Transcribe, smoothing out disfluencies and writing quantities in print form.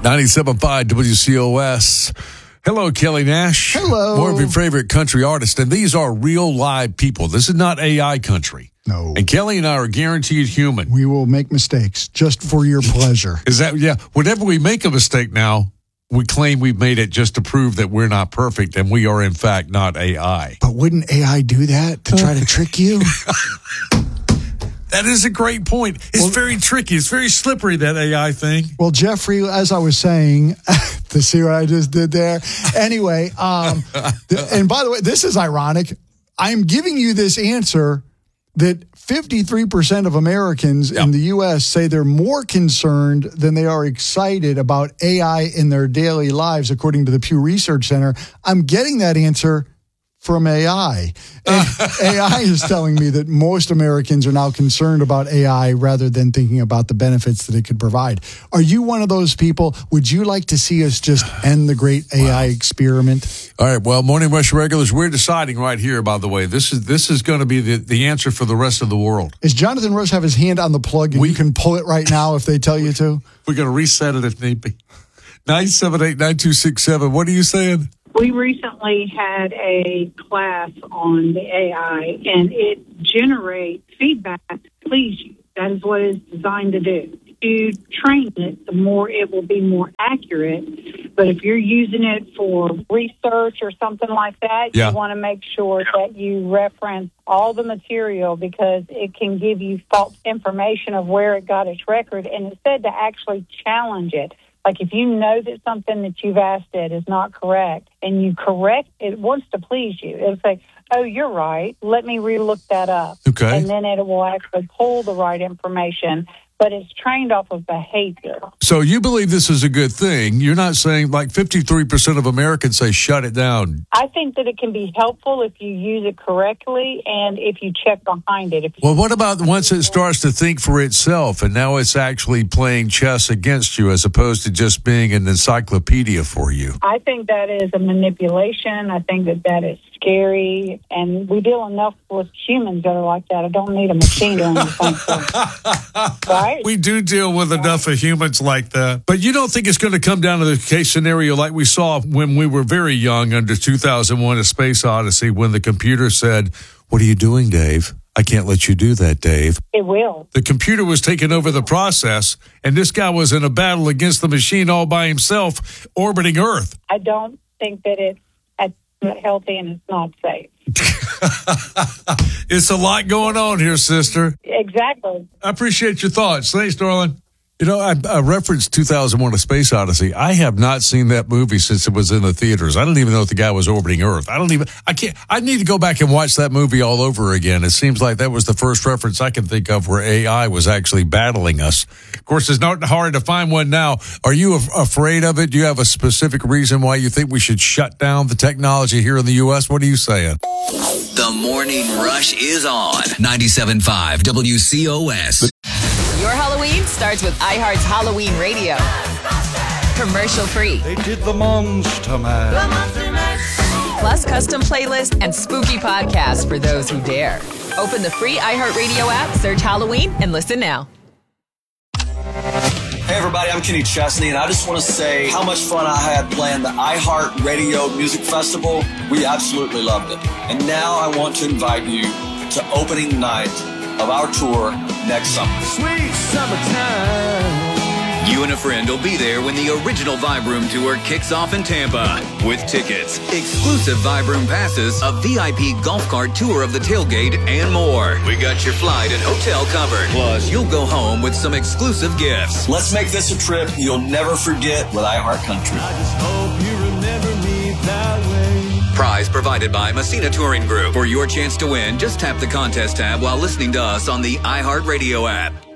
97.5 WCOS. Hello, Kelly Nash. Hello. More of your favorite country artists. And these are real live people. This is not AI country. No. And Kelly and I are guaranteed human. We will make mistakes just for your pleasure. Is that, yeah. Whenever we make a mistake now, we claim we've made it just to prove that we're not perfect and we are, in fact, not AI. But wouldn't AI do that to try to trick you? That is a great point. It's very tricky. It's very slippery, that AI thing. Well, Jeffrey, as I was saying, to see what I just did there. Anyway, and by the way, this is ironic. I'm giving you this answer that 53% of Americans in the U.S. say they're more concerned than they are excited about AI in their daily lives, according to the Pew Research Center. I'm getting that answer from AI. And AI is telling me that most Americans are now concerned about AI rather than thinking about the benefits that it could provide. Are you one of those people? Would you like to see us just end the great AI experiment? All right. Well, Morning Rush regulars, we're deciding right here, by the way. This is going to be the answer for the rest of the world. Is Jonathan Rose have his hand on the plug and you can pull it right now if they tell you to? We're going to reset it if need be. 978-9267. What are you saying? We recently had a class on the AI, and it generates feedback to please you. That is what it's designed to do. You train it, the more it will be more accurate. But if you're using it for research or something like that, you want to make sure that you reference all the material because it can give you false information of where it got its record. And instead to actually challenge it. Like if you know that something that you've asked it is not correct and you correct, it wants to please you. It'll say, oh, you're right. Let me relook that up. Okay. And then it will actually pull the right information. But it's trained off of behavior. So you believe this is a good thing. You're not saying like 53% of Americans say shut it down. I think that it can be helpful if you use it correctly and if you check behind it. Well, what about once it starts to think for itself and now it's actually playing chess against you as opposed to just being an encyclopedia for you? I think that is a manipulation. I think that is scary. And we deal enough with humans that are like that. I don't need a machine to understand stuff. Right? We do deal with enough of humans like that. But you don't think it's going to come down to the case scenario like we saw when we were very young under 2001: A Space Odyssey when the computer said, "What are you doing, Dave? I can't let you do that, Dave." It will. The computer was taking over the process, and this guy was in a battle against the machine all by himself, orbiting Earth. I don't think that it's healthy and it's not safe. It's a lot going on here, sister. Exactly. I appreciate your thoughts. Thanks, darling. You know, I referenced 2001: A Space Odyssey. I have not seen that movie since it was in the theaters. I don't even know if the guy was orbiting Earth. I need to go back and watch that movie all over again. It seems like that was the first reference I can think of where AI was actually battling us. Of course, it's not hard to find one now. Are you afraid of it? Do you have a specific reason why you think we should shut down the technology here in the U.S.? What are you saying? The Morning Rush is on 97.5 WCOS. Your Halloween starts with iHeart's Halloween Radio. Commercial free. They did the Monster Mash. Plus custom playlists and spooky podcasts for those who dare. Open the free iHeartRadio app, search Halloween, and listen now. Hey everybody, I'm Kenny Chesney, and I just want to say how much fun I had playing the iHeartRadio Music Festival. We absolutely loved it. And now I want to invite you to opening night of our tour next summer. Sweet summertime. You and a friend will be there when the original Vibe Room Tour kicks off in Tampa. With tickets, exclusive Vibe Room passes, a VIP golf cart tour of the tailgate, and more. We got your flight and hotel covered. Plus, you'll go home with some exclusive gifts. Let's make this a trip you'll never forget with iHeartCountry. I just hope you remember me that way. Prize provided by Messina Touring Group. For your chance to win, just tap the contest tab while listening to us on the iHeartRadio app.